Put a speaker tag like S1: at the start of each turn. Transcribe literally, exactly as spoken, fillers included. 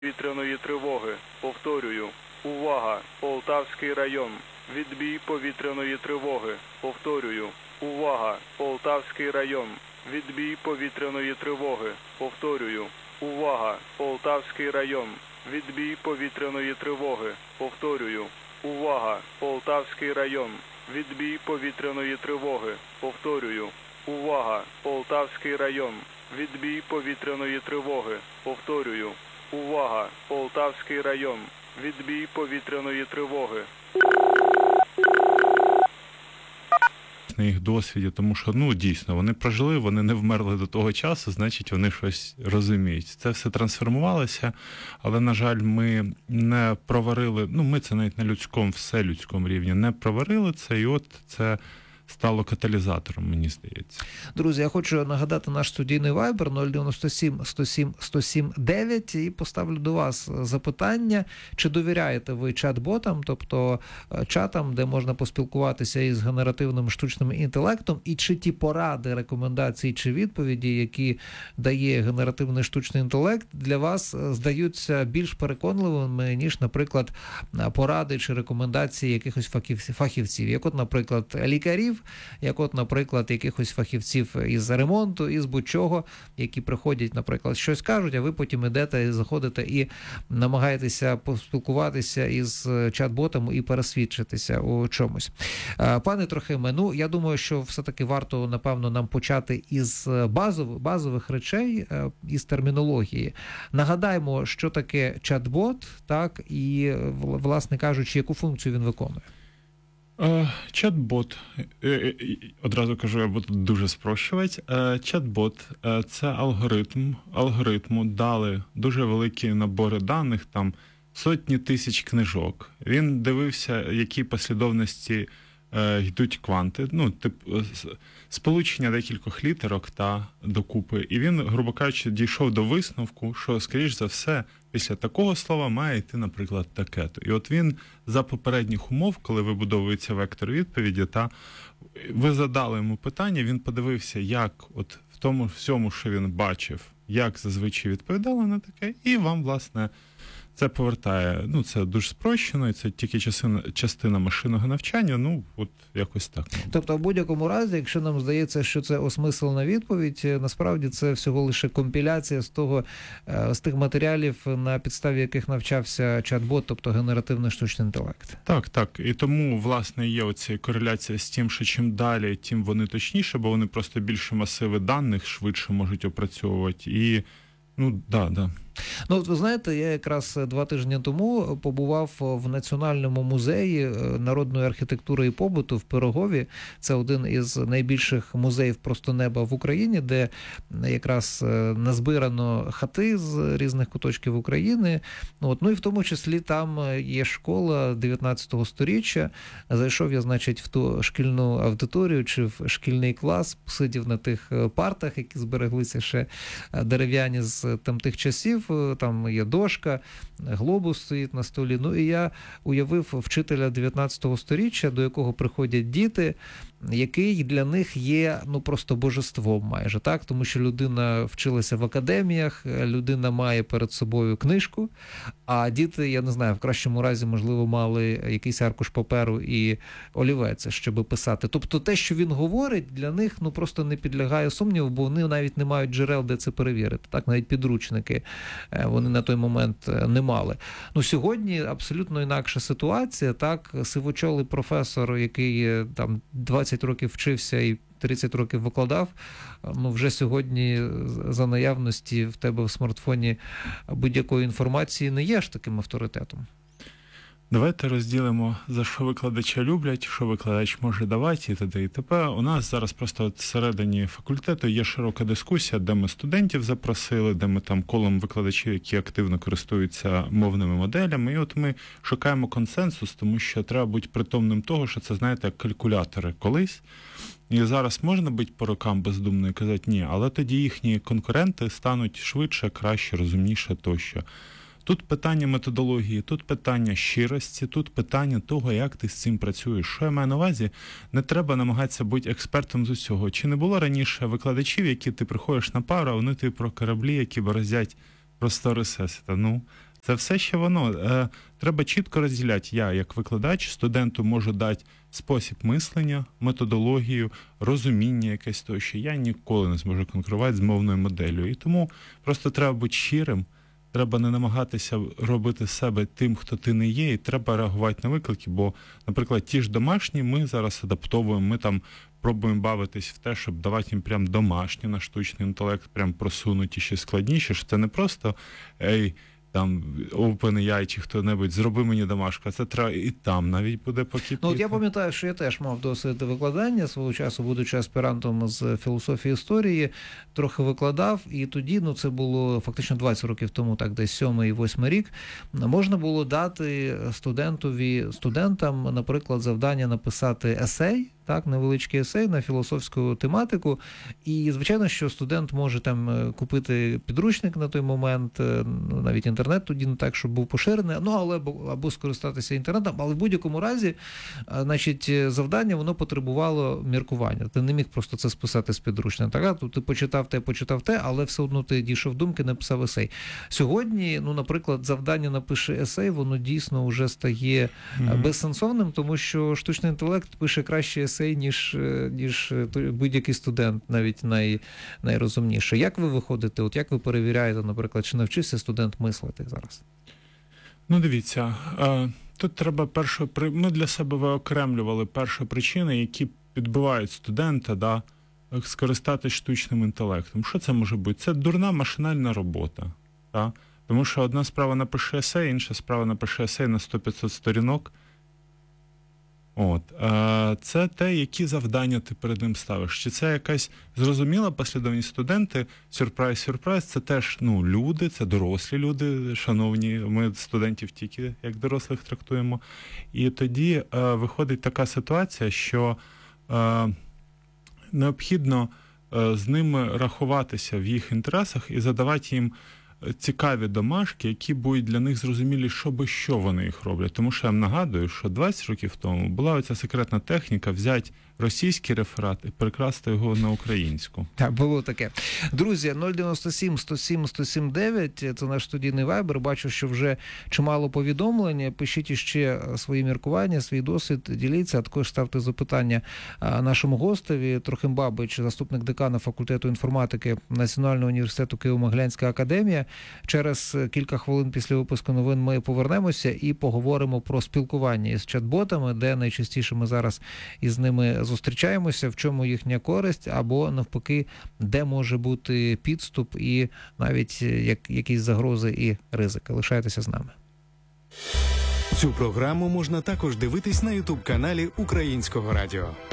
S1: повітряної тривоги. Повторюю. Увага! Полтавський район. Відбій повітряної тривоги. Повторюю. Увага! Полтавський район. Відбій повітряної тривоги. Повторюю. Увага! Полтавський район. Відбій повітряної тривоги. Повторюю. Увага! Полтавський район. Відбій повітряної тривоги. Повторюю. Увага! Полтавський район. Відбій повітряної тривоги. Повторюю. Увага! Полтавський район. Відбій повітряної тривоги.
S2: На їх досвіді, тому що, ну, дійсно, вони прожили, вони не вмерли до того часу, значить, вони щось розуміють. Це все трансформувалося, але, на жаль, ми не проварили, ну, ми це навіть на людському, вселюдському рівні не проварили це, і от це стало каталізатором, мені здається.
S3: Друзі, я хочу нагадати наш студійний вайбер нуль дев'яносто сім сто сім сто сім дев'ять і поставлю до вас запитання, чи довіряєте ви чат-ботам, тобто чатам, де можна поспілкуватися із генеративним штучним інтелектом, і чи ті поради, рекомендації чи відповіді, які дає генеративний штучний інтелект, для вас здаються більш переконливими, ніж, наприклад, поради чи рекомендації якихось фахівців, як от, наприклад, лікарів, як от, наприклад, якихось фахівців із ремонту, із будь-чого, які приходять, наприклад, щось кажуть, а ви потім ідете, заходите і намагаєтеся поспілкуватися із чат-ботами і пересвідчитися у чомусь. Пане Трохиме, ну, я думаю, що все-таки варто, напевно, нам почати із базових, базових речей, із термінології. Нагадаємо, що таке чат-бот, так, і, власне кажучи, яку функцію він виконує.
S2: Чат-бот, одразу кажу, я буду дуже спрощувати. Чат-бот – це алгоритм, алгоритму дали дуже великі набори даних, там сотні тисяч книжок. Він дивився, які послідовності йдуть кванти, ну, тип, сполучення декількох літерок та докупи. І він, грубо кажучи, дійшов до висновку, що, скоріш за все, після такого слова має йти, наприклад, таке-то. І от він за попередніх умов, коли вибудовується вектор відповіді, та ви задали йому питання, він подивився, як от в тому всьому, що він бачив, як зазвичай відповідало на таке, і вам, власне, це повертає, ну, це дуже спрощено, і це тільки частина, частина машинного навчання, ну, от якось так.
S3: Тобто, в будь-якому разі, якщо нам здається, що це осмислена відповідь, насправді це всього лише компіляція з того, з тих матеріалів, на підставі яких навчався чат-бот, тобто генеративний штучний інтелект.
S2: Так, так. І тому, власне, є оця кореляція з тим, що чим далі, тим вони точніше, бо вони просто більше масиви даних швидше можуть опрацьовувати. І, ну, да, да.
S3: Ну, от ви знаєте, я якраз два тижні тому побував в Національному музеї народної архітектури і побуту в Пирогові. Це один із найбільших музеїв просто неба в Україні, де якраз назбирано хати з різних куточків України. От, ну і в тому числі там є школа дев'ятнадцятого сторіччя. Зайшов я, значить, в ту шкільну аудиторію чи в шкільний клас, сидів на тих партах, які збереглися ще дерев'яні з там тих часів. Там є дошка, глобус стоїть на столі. Ну і я уявив вчителя дев'ятнадцятого сторіччя, до якого приходять діти, який для них є, ну, просто божеством майже, так? Тому що людина вчилася в академіях, людина має перед собою книжку, а діти, я не знаю, в кращому разі, можливо, мали якийсь аркуш паперу і олівець, щоб писати. Тобто те, що він говорить, для них, ну, просто не підлягає сумніву, бо вони навіть не мають джерел, де це перевірити. Так, навіть підручники вони на той момент не мали. Ну, сьогодні абсолютно інакша ситуація, так? Сивочолий професор, який там двадцять років вчився і тридцять років викладав, ну, вже сьогодні за наявності в тебе в смартфоні будь-якої інформації не є ж таким авторитетом.
S2: Давайте розділимо, за що викладача люблять, що викладач може давати і т.д. і т.п. У нас зараз просто от всередині факультету є широка дискусія, де ми студентів запросили, де ми там колом викладачів, які активно користуються мовними моделями. І от ми шукаємо консенсус, тому що треба бути притомним того, що це, знаєте, як калькулятори колись. І зараз можна бути по рокам бездумно і казати ні, але тоді їхні конкуренти стануть швидше, краще, розумніше тощо. Тут питання методології, тут питання щирості, тут питання того, як ти з цим працюєш. Що я маю на увазі? Не треба намагатися бути експертом з усього. Чи не було раніше викладачів, які ти приходиш на пару, а вони тобі про кораблі, які бороздять простори всесвіта? Ну, Це все ще воно. Е, треба чітко розділяти. Я, як викладач, студенту можу дати спосіб мислення, методологію, розуміння якесь того, що я ніколи не зможу конкурувати з мовною моделлю. І тому просто треба бути щирим, треба не намагатися робити себе тим, хто ти не є, і треба реагувати на виклики, бо, наприклад, ті ж домашні ми зараз адаптовуємо, ми там пробуємо бавитись в те, щоб давати їм прям домашні на штучний інтелект, прям просунуті, ще складніше, що це не просто «ей, там, OpenAI чи хто-небудь, зроби мені домашку», а це треба і там навіть буде покипіти.
S3: Ну, от я пам'ятаю, що я теж мав досвід викладання свого часу, будучи аспірантом з філософії історії, трохи викладав, і тоді, ну, це було фактично двадцять років тому, так, десь сьомий, восьмий рік, можна було дати студентові, студентам, наприклад, завдання написати есей, так, невеличкий есей на філософську тематику. І, звичайно, що студент може там купити підручник на той момент, навіть інтернет тоді не так, щоб був поширений, ну, але або скористатися інтернетом, але в будь-якому разі, значить, завдання, воно потребувало міркування. Ти не міг просто це списати з підручника. Так, а ти почитав те, почитав те, але все одно ти дійшов думки, написав есей. Сьогодні, ну, наприклад, завдання «напиши есей», воно дійсно вже стає mm-hmm. безсенсовним, тому що штучний інтелект пише краще есей, ніж, ніж будь-який студент, навіть най, найрозумніший. Як ви виходите, от як ви перевіряєте, наприклад, чи навчився студент мислити зараз?
S2: Ну, дивіться, тут треба перше, ми для себе виокремлювали перші причини, які підбивають студента, да, скористатись штучним інтелектом. Що це може бути? Це дурна машинальна робота. Да? Тому що одна справа напише есей, інша справа напише есей на сто-п'ятсот сторінок. От, це те, які завдання ти перед ним ставиш. Чи це якась зрозуміла послідовність? Студенти, сюрприз-сюрприз, це теж, ну, люди, це дорослі люди, шановні, ми студентів тільки як дорослих трактуємо. І тоді е, виходить така ситуація, що е, необхідно е, з ними рахуватися в їх інтересах і задавати їм цікаві домашки, які будуть для них зрозумілі, що би що вони їх роблять. Тому що я вам нагадую, що двадцять років тому була оця секретна техніка взяти російський реферат і перекласти його на українську.
S3: Так, було таке. Друзі, нуль дев'яносто сім сто сім сто сім дев'ять, це наш студійний вайбер. Бачу, що вже чимало повідомлень. Пишіть іще свої міркування, свій досвід, діліться, а також ставте запитання нашому гостеві. Трохим Бабич, заступник декана факультету інформатики Національного університету Києво-Могилянська академія. Через кілька хвилин після випуску новин ми повернемося і поговоримо про спілкування із чат-ботами, де найчастіше ми зараз із ними зустрічаємося, в чому їхня користь, або навпаки, де може бути підступ і навіть як, якісь загрози і ризики. Лишайтеся з нами.
S4: Цю програму можна також дивитись на ютуб-каналі Українського радіо.